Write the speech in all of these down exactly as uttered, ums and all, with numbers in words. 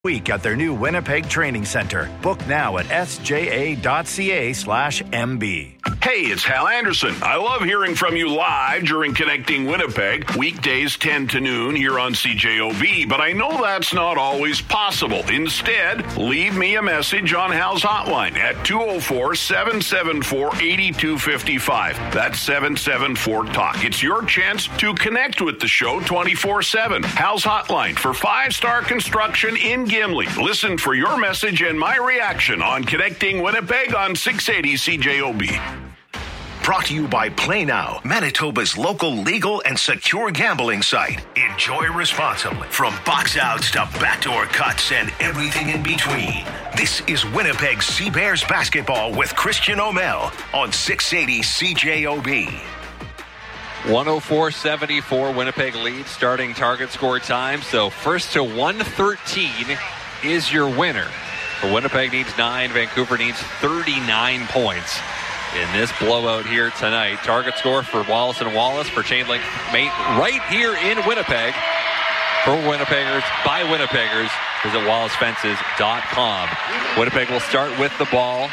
Week at their new Winnipeg Training Center. Book now at s j a dot c a slash m b. Hey, it's Hal Anderson. I love hearing from you live during Connecting Winnipeg, weekdays ten to noon here on C J O B, but I know that's not always possible. Instead, leave me a message on Hal's hotline at two oh four, seven seven four, eight two five five. That's seven seven four, talk. It's your chance to connect with the show twenty-four seven. Hal's hotline for five-star construction in Gimli. Listen for your message and my reaction on Connecting Winnipeg on six eighty C J O B. Brought to you by Play Now, Manitoba's local legal and secure gambling site. Enjoy responsibly. From box outs to backdoor cuts and everything in between. This is Winnipeg Sea Bears basketball with Christian O'Mell on six eighty C J O B. one oh four seventy-four Winnipeg lead starting target score time. So first to one thirteen is your winner. For Winnipeg needs nine. Vancouver needs thirty-nine points in this blowout here tonight. Target score for Wallace and Wallace for Chainlink Mate right here in Winnipeg. For Winnipeggers, by Winnipeggers, visit wallace fences dot com. Winnipeg will start with the ball.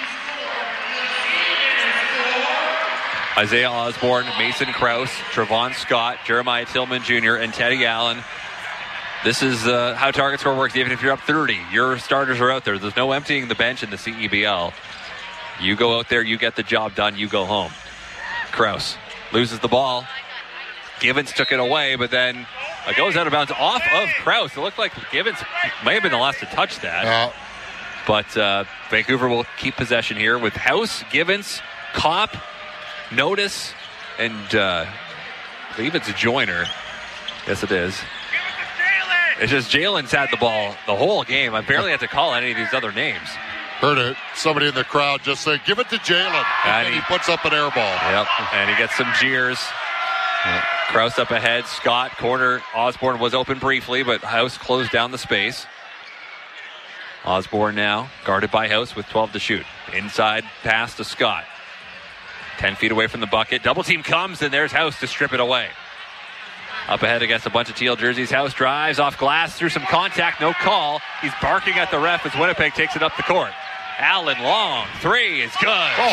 Isaiah Osborne, Mason Krause, Trevon Scott, Jeremiah Tillman Junior, and Teddy Allen. This is uh, how target score works. Even if you're up thirty, your starters are out there. There's no emptying the bench in the C E B L. You go out there, you get the job done, you go home. Krause loses the ball. Givens took it away, but then it goes out of bounds off of Krause. It looked like Givens may have been the last to touch that. Yeah. But uh, Vancouver will keep possession here with House, Givens, Kopp, Notice, and uh, I believe it's a Joyner. Yes, it is. It's just Jalen's had the ball the whole game. I barely had to call any of these other names. Heard it. Somebody in the crowd just say, give it to Jalen. And, and he, he puts up an air ball. Yep. And he gets some jeers. Yep. Krause up ahead. Scott, corner. Osborne was open briefly, but House closed down the space. Osborne now guarded by House with twelve to shoot. Inside pass to Scott. ten feet away from the bucket. Double team comes, and there's House to strip it away. Up ahead against a bunch of teal jerseys. House drives off glass through some contact. No call. He's barking at the ref as Winnipeg takes it up the court. Allen long. Three is good. Oh.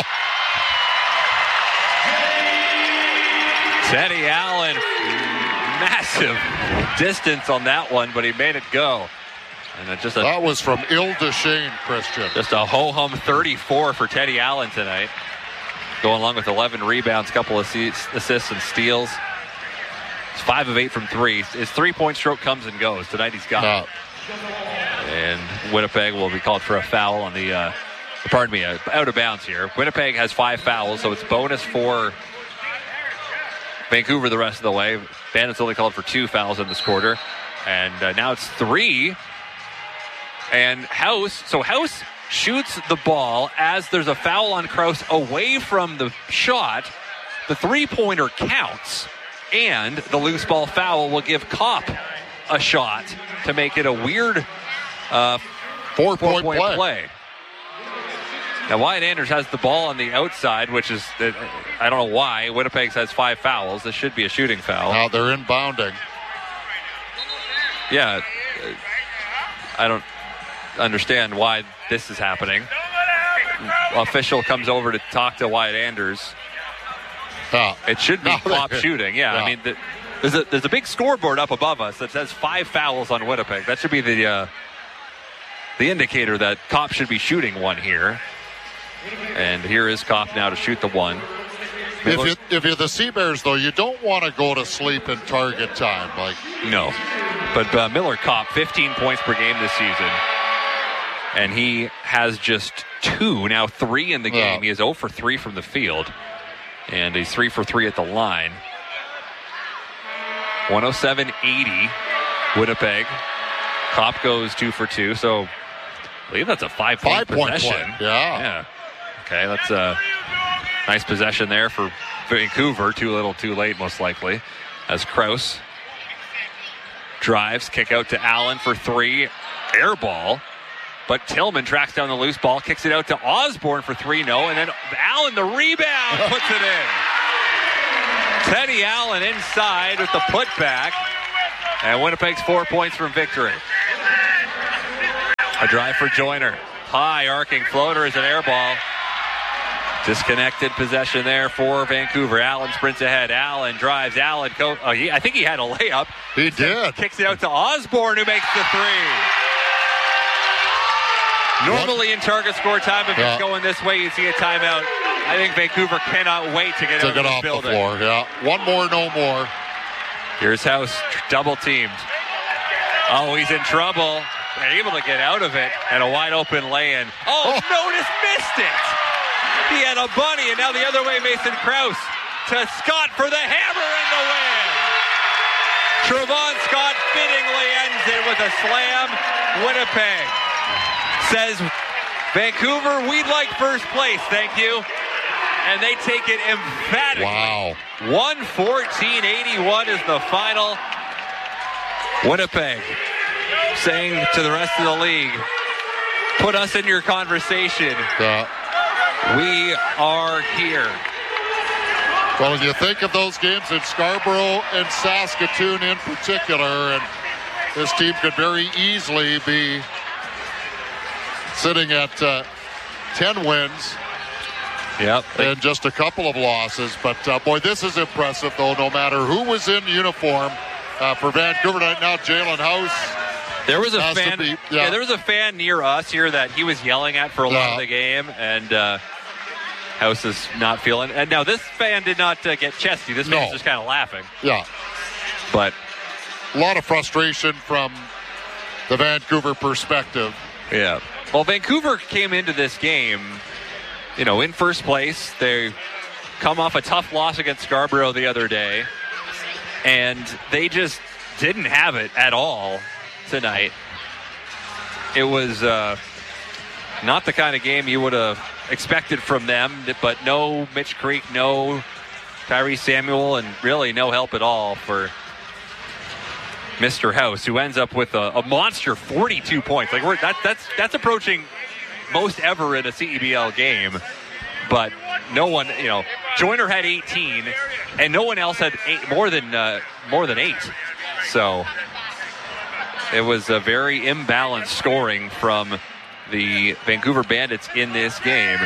Teddy Allen. Massive distance on that one, but he made it go. And it just a, that was from Ile-des-Shane, Christian. Just a ho-hum thirty-four for Teddy Allen tonight. Going along with eleven rebounds, couple of assists and steals. It's five of eight from three. His three-point stroke comes and goes. Tonight he's got no. it. And Winnipeg will be called for a foul on the, uh, pardon me, uh, out of bounds here. Winnipeg has five fouls, so it's bonus for Vancouver the rest of the way. Bandits only called for two fouls in this quarter. And uh, now it's three. And House, so House shoots the ball as there's a foul on Krause away from the shot. The three-pointer counts, and the loose ball foul will give Kopp a shot to make it a weird uh, four-point four-point play. play. Now, Wyatt Anders has the ball on the outside, which is, I don't know why. Winnipeg has five fouls. This should be a shooting foul. Now they're inbounding. Yeah. I don't understand why this is happening. Official comes over to talk to Wyatt Anders. Oh. It should be No, Kopp they- shooting. Yeah, yeah. I mean, the, there's a there's a big scoreboard up above us that says five fouls on Winnipeg. That should be the uh, the indicator that Kopp should be shooting one here. And here is Kopp now to shoot the one. If, you, if you're the Sea Bears, though, you don't want to go to sleep in target time. Like No. But uh, Miller Kopp, fifteen points per game this season. And he has just two, now three in the game. Yeah. He is zero for three from the field. And he's three for three at the line. one oh seven eighty, Winnipeg. Kopp goes two for two, so I believe that's a five-point Five-point possession. play. Yeah. Yeah. Okay, that's a nice possession there for Vancouver. Too little, too late, most likely. As Krause drives, kick out to Allen for three. Air ball. But Tillman tracks down the loose ball, kicks it out to Osborne for three, no, and then Allen, the rebound, puts it in. Teddy Allen inside with the putback, and Winnipeg's four points from victory. A drive for Joyner. High arcing floater is an air ball. Disconnected possession there for Vancouver. Allen sprints ahead. Allen drives. Allen, co- oh, he, I think he had a layup. He did. Kicks it out to Osborne, who makes the three. Normally in target score time, if yeah. it's going this way, you see a timeout. I think Vancouver cannot wait to get to out get of this off building. the floor. Yeah, one more, no more. Here's House, double teamed. Oh, he's in trouble. Able to get out of it, and a wide open lay-in. Oh, oh. Notice missed it. He had a bunny, and now the other way, Mason Krause to Scott for the hammer and the win. Trevon Scott fittingly ends it with a slam. Winnipeg says, Vancouver, we'd like first place, thank you. And they take it emphatically. Wow. one fourteen eighty-one is the final. Winnipeg saying to the rest of the league, put us in your conversation. Yeah. We are here. Well, when you think of those games in Scarborough and Saskatoon in particular, and this team could very easily be sitting at uh, ten wins. Yep. And just a couple of losses. But, uh, boy, this is impressive, though, no matter who was in uniform uh, for Vancouver right now. Jalen House. There was a Has fan. be, yeah. yeah, there was a fan near us here that he was yelling at for a lot yeah. of the game, and uh, House is not feeling. And now this fan did not uh, get chesty. This no. fan's just kind of laughing. Yeah, but a lot of frustration from the Vancouver perspective. Yeah. Well, Vancouver came into this game, you know, in first place. They come off a tough loss against Scarborough the other day, and they just didn't have it at all tonight. It was uh, not the kind of game you would have expected from them, but no Mitch Creek, no Tyrese Samuel, and really no help at all for Mister House, who ends up with a, a monster forty-two points. Like we're, that, that's that's approaching most ever in a C E B L game, but no one, you know, Joyner had eighteen, and no one else had eight, more than uh, more than eight. So it was a very imbalanced scoring from the Vancouver Bandits in this game.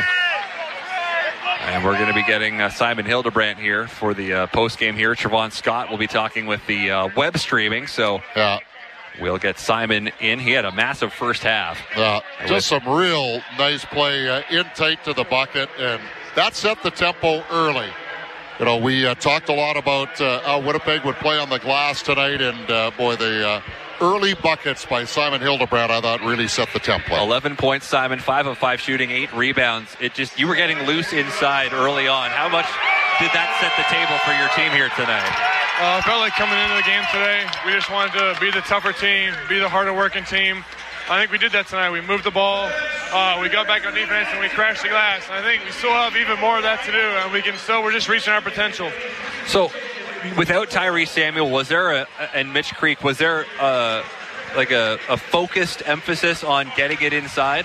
And we're going to be getting uh, Simon Hildebrandt here for the uh, post-game here. Trevon Scott will be talking with the uh, web streaming, so yeah. we'll get Simon in. He had a massive first half. Yeah, just some real nice play uh, in tight to the bucket, and that set the tempo early. You know, we uh, talked a lot about uh, how Winnipeg would play on the glass tonight, and uh, boy, the uh, early buckets by Simon Hildebrandt, I thought, really set the template. eleven points, Simon, five of five shooting, eight rebounds. It just, you were getting loose inside early on. How much did that set the table for your team here tonight? Uh, I felt like coming into the game today, we just wanted to be the tougher team, be the harder working team. I think we did that tonight. We moved the ball, uh, we got back on defense, and we crashed the glass. And I think we still have even more of that to do, and we can still, we're just reaching our potential. So, without Tyrese Samuel, was there a, and Mitch Creek, was there a, like a, a focused emphasis on getting it inside?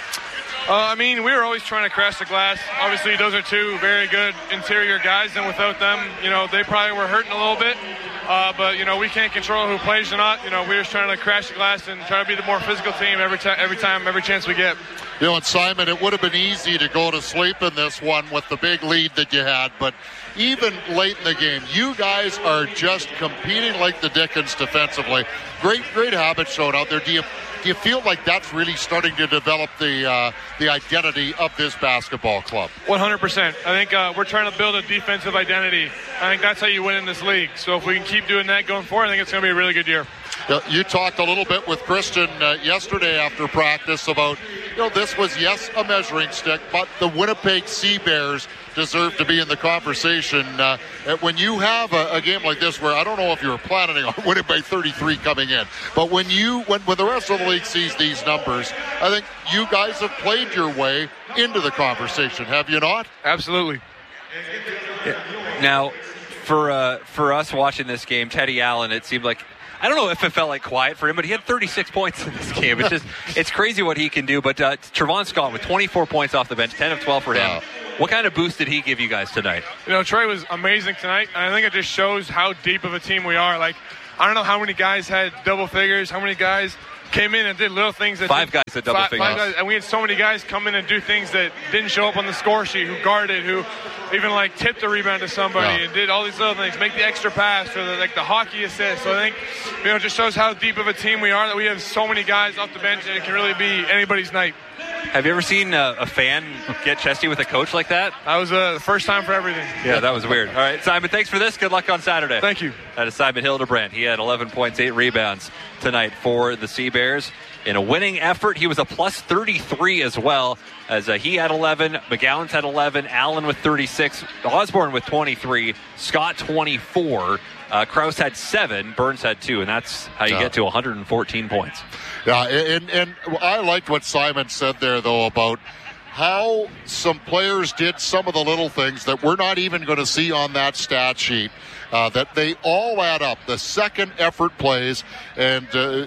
Uh, I mean, we were always trying to crash the glass. Obviously, those are two very good interior guys, and without them, you know, they probably were hurting a little bit. Uh, but, you know, we can't control who plays or not. You know, we're just trying to crash the glass and try to be the more physical team every, time, every time, every chance we get. You know, and Simon, it would have been easy to go to sleep in this one with the big lead that you had, but even late in the game, you guys are just competing like the Dickens defensively. Great, great habit showed out there. Do you do you feel like that's really starting to develop the uh, the identity of this basketball club? one hundred percent. I think uh, we're trying to build a defensive identity. I think that's how you win in this league. So if we can keep doing that going forward, I think it's going to be a really good year. You talked a little bit with Christian uh, yesterday after practice about, you know, this was, yes, a measuring stick, but the Winnipeg Sea Bears deserve to be in the conversation. Uh, when you have a, a game like this where I don't know if you were planning on winning by thirty-three coming in, but when you when, when the rest of the league sees these numbers, I think you guys have played your way into the conversation, have you not? Absolutely. Now, for uh, for us watching this game, Teddy Allen, it seemed like, I don't know if it felt like quiet for him, but he had thirty-six points in this game. It's just, it's crazy what he can do. But uh, Trevon Scott with twenty-four points off the bench, ten of twelve for him. Wow. What kind of boost did he give you guys tonight? You know, Trey was amazing tonight, and I think it just shows how deep of a team we are. Like, I don't know how many guys had double figures, how many guys came in and did little things that five did, guys that double five, figures. five guys, and we had so many guys come in and do things that didn't show up on the score sheet, who guarded, who even like tipped a rebound to somebody yeah. and did all these little things, make the extra pass or the, like the hockey assist. So I think, you know, it just shows how deep of a team we are, that we have so many guys off the bench, and it can really be anybody's night. Have you ever seen a, a fan get chesty with a coach like that? That was uh, the first time for everything. Yeah, that was weird. All right, Simon, thanks for this. Good luck on Saturday. Thank you. That is Simon Hildebrandt. He had eleven points, eight rebounds tonight for the Sea Bears. In a winning effort, he was a plus thirty-three as well, as uh, he had eleven, McGowan's had eleven, Allen with thirty-six, Osborne with twenty-three, Scott twenty-four, uh, Krause had seven, Burns had two, and that's how you yeah. get to one hundred fourteen points. Yeah, and, and I liked what Simon said there, though, about how some players did some of the little things that we're not even going to see on that stat sheet, uh, that they all add up. The second effort plays, and uh,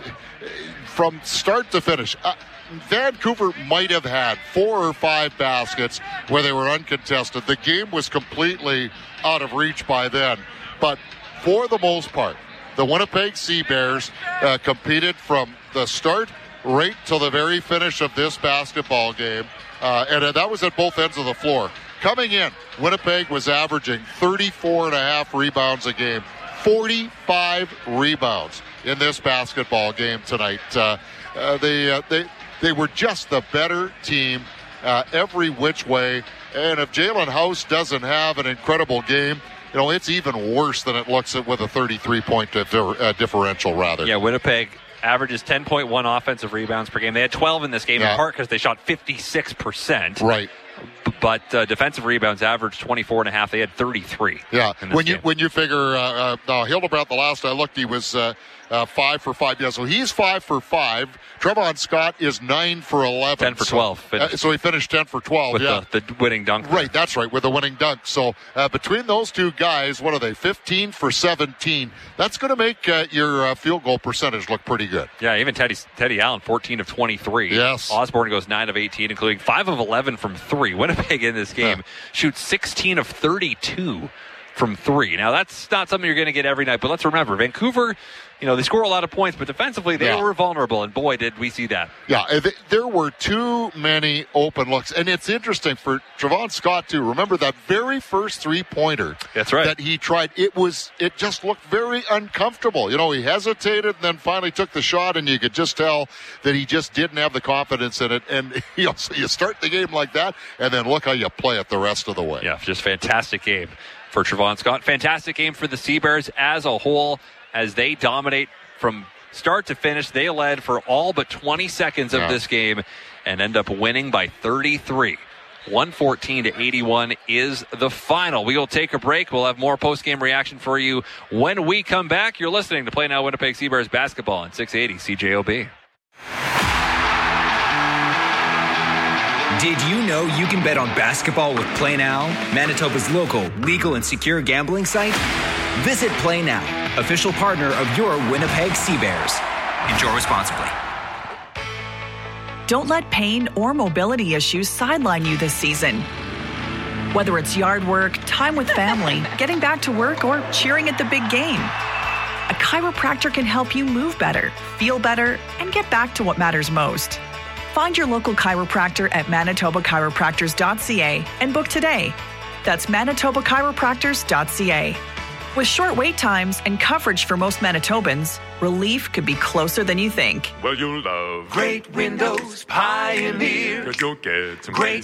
from start to finish. Uh, Vancouver might have had four or five baskets where they were uncontested. The game was completely out of reach by then. But for the most part, the Winnipeg Sea Bears uh, competed from the start right till the very finish of this basketball game. Uh, and uh, that was at both ends of the floor. Coming in, Winnipeg was averaging thirty-four and a half rebounds a game. forty-five rebounds in this basketball game tonight. Uh, uh, they, uh, they, they were just the better team uh, every which way. And if Jalen House doesn't have an incredible game, you know, it's even worse than it looks at with a thirty-three point differ, uh, differential, rather. Yeah, Winnipeg averages ten point one offensive rebounds per game. They had twelve in this game, yeah. in part because they shot fifty-six percent. Right. But uh, defensive rebounds averaged twenty-four and a half. They had thirty-three. Yeah. When you game. when you figure uh, uh, Hildebrandt, the last I looked, he was uh, uh, five for five. Yeah, so he's five for five. Trevon Scott is nine for eleven. Ten for twelve. So, uh, so he finished ten for twelve. With yeah, the, the winning dunk. Right, that's right, with the winning dunk. So uh, between those two guys, what are they? Fifteen for seventeen. That's going to make uh, your uh, field goal percentage look pretty good. Yeah, even Teddy Teddy Allen, fourteen of twenty-three. Yes. Osborne goes nine of eighteen, including five of eleven from three. Winnipeg in this game yeah. shoots sixteen of thirty-two from three. Now, that's not something you're going to get every night, but let's remember, Vancouver, you know, they score a lot of points, but defensively they yeah. were vulnerable, and boy, did we see that. Yeah, th- there were too many open looks, and it's interesting for Trevon Scott, too. Remember that very first three-pointer That's right. that he tried, it was it just looked very uncomfortable. You know, he hesitated and then finally took the shot, and you could just tell that he just didn't have the confidence in it. And you know, so you start the game like that, and then look how you play it the rest of the way. Yeah, just fantastic game for Trevon Scott. Fantastic game for the Sea Bears as a whole, as they dominate from start to finish. They led for all but twenty seconds of yeah. this game and end up winning by thirty-three. one fourteen to eighty-one is the final. We will take a break. We'll have more post-game reaction for you when we come back. You're listening to Play Now Winnipeg Sea Bears basketball on six eighty C J O B. Did you know you can bet on basketball with Play Now, Manitoba's local, legal, and secure gambling site? Visit Play Now, official partner of your Winnipeg Sea Bears. Enjoy responsibly. Don't let pain or mobility issues sideline you this season. Whether it's yard work, time with family, getting back to work, or cheering at the big game, a chiropractor can help you move better, feel better, and get back to what matters most. Find your local chiropractor at manitoba chiropractors dot c a and book today. That's manitoba chiropractors dot c a. With short wait times and coverage for most Manitobans, relief could be closer than you think. Well, you'll love great windows, Pioneer. Cause you'll get some great